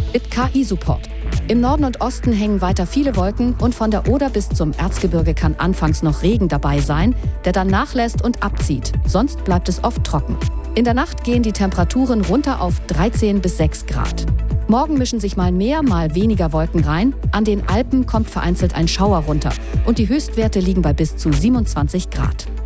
Mit KI-Support. Im Norden und Osten hängen weiter viele Wolken und von der Oder bis zum Erzgebirge kann anfangs noch Regen dabei sein, der dann nachlässt und abzieht. Sonst bleibt es oft trocken. In der Nacht gehen die Temperaturen runter auf 13 bis 6 Grad. Morgen mischen sich mal mehr, mal weniger Wolken rein. An den Alpen kommt vereinzelt ein Schauer runter und die Höchstwerte liegen bei bis zu 27 Grad.